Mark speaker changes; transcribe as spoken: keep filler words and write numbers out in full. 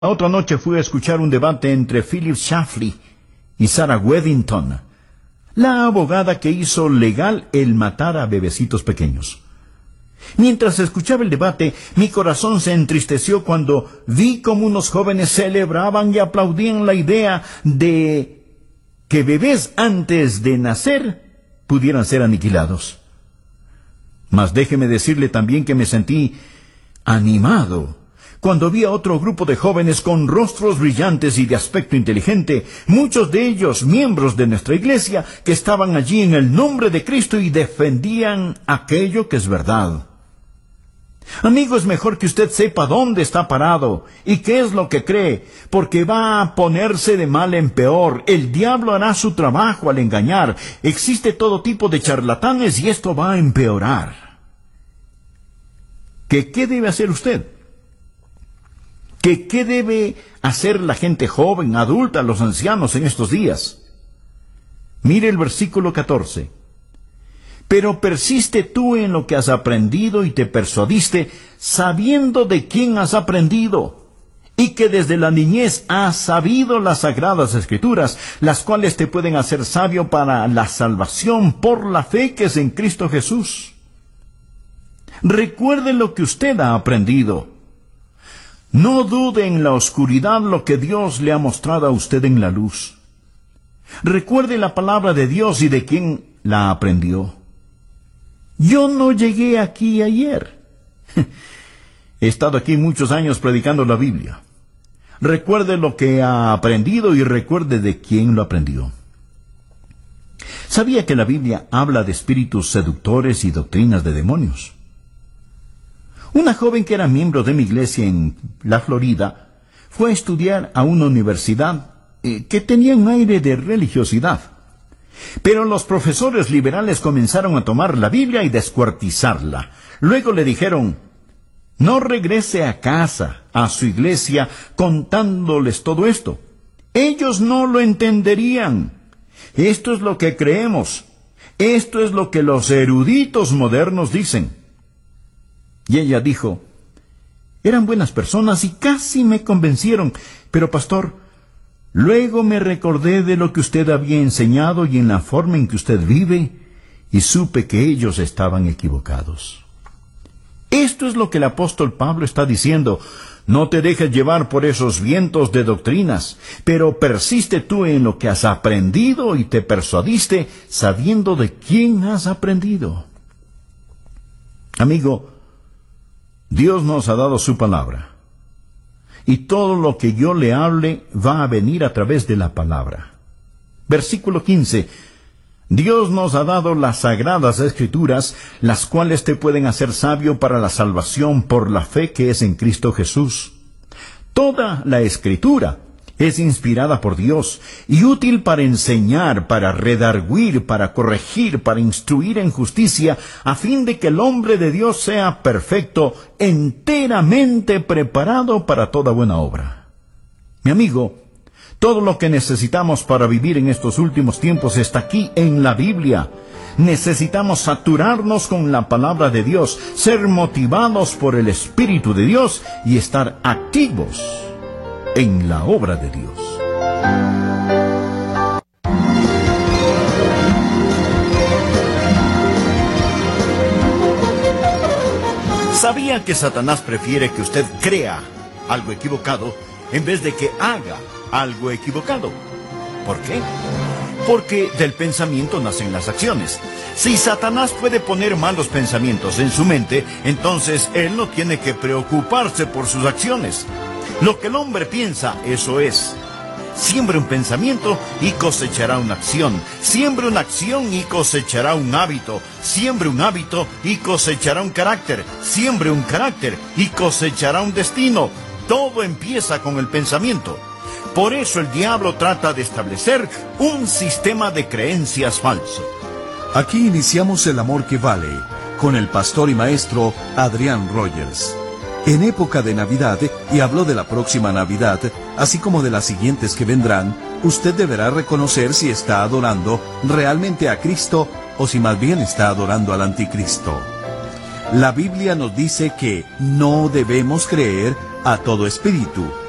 Speaker 1: La otra noche fui a escuchar un debate entre Philip Schlafly y Sarah Weddington, la abogada que hizo legal el matar a bebecitos pequeños. Mientras escuchaba el debate, mi corazón se entristeció cuando vi cómo unos jóvenes celebraban y aplaudían la idea de que bebés antes de nacer pudieran ser aniquilados. Mas déjeme decirle también que me sentí animado cuando vi a otro grupo de jóvenes con rostros brillantes y de aspecto inteligente, muchos de ellos miembros de nuestra iglesia, que estaban allí en el nombre de Cristo y defendían aquello que es verdad. Amigo, es mejor que usted sepa dónde está parado y qué es lo que cree, porque va a ponerse de mal en peor. El diablo hará su trabajo al engañar. Existe todo tipo de charlatanes y esto va a empeorar. ¿Qué, qué debe hacer usted? ¿Qué, ¿Qué debe hacer la gente joven, adulta, los ancianos en estos días? Mire el versículo catorce. Pero persiste tú en lo que has aprendido y te persuadiste, sabiendo de quién has aprendido, y que desde la niñez has sabido las sagradas escrituras, las cuales te pueden hacer sabio para la salvación por la fe que es en Cristo Jesús. Recuerde lo que usted ha aprendido. No dude en la oscuridad lo que Dios le ha mostrado a usted en la luz. Recuerde la palabra de Dios y de quién la aprendió. Yo no llegué aquí ayer. He estado aquí muchos años predicando la Biblia. Recuerde lo que ha aprendido y recuerde de quién lo aprendió. ¿Sabía que la Biblia habla de espíritus seductores y doctrinas de demonios? Una joven que era miembro de mi iglesia en la Florida fue a estudiar a una universidad eh, que tenía un aire de religiosidad. Pero los profesores liberales comenzaron a tomar la Biblia y descuartizarla. Luego le dijeron, no regrese a casa, a su iglesia, contándoles todo esto. Ellos no lo entenderían. Esto es lo que creemos. Esto es lo que los eruditos modernos dicen. Y ella dijo, eran buenas personas y casi me convencieron, pero pastor, luego me recordé de lo que usted había enseñado y en la forma en que usted vive, y supe que ellos estaban equivocados. Esto es lo que el apóstol Pablo está diciendo. No te dejes llevar por esos vientos de doctrinas, pero persiste tú en lo que has aprendido y te persuadiste, sabiendo de quién has aprendido. Amigo, Dios nos ha dado su palabra, y todo lo que yo le hable va a venir a través de la palabra. Versículo quince. Dios nos ha dado las sagradas escrituras, las cuales te pueden hacer sabio para la salvación por la fe que es en Cristo Jesús. Toda la escritura es inspirada por Dios y útil para enseñar, para redarguir, para corregir, para instruir en justicia, a fin de que el hombre de Dios sea perfecto, enteramente preparado para toda buena obra. Mi amigo, todo lo que necesitamos para vivir en estos últimos tiempos está aquí en la Biblia. Necesitamos saturarnos con la palabra de Dios, ser motivados por el Espíritu de Dios y estar activos en la obra de Dios. ¿Sabía que Satanás prefiere que usted crea algo equivocado en vez de que haga algo equivocado? ¿Por qué? Porque del pensamiento nacen las acciones. Si Satanás puede poner malos pensamientos en su mente, entonces él no tiene que preocuparse por sus acciones. Lo que el hombre piensa, eso es. Siembre un pensamiento y cosechará una acción. Siembre una acción y cosechará un hábito. Siembre un hábito y cosechará un carácter. Siembre un carácter y cosechará un destino. Todo empieza con el pensamiento. Por eso el diablo trata de establecer un sistema de creencias falso.
Speaker 2: Aquí iniciamos El Amor que Vale, con el pastor y maestro Adrián Rogers. En época de Navidad, y habló de la próxima Navidad, así como de las siguientes que vendrán, usted deberá reconocer si está adorando realmente a Cristo o si más bien está adorando al anticristo. La Biblia nos dice que no debemos creer a todo espíritu,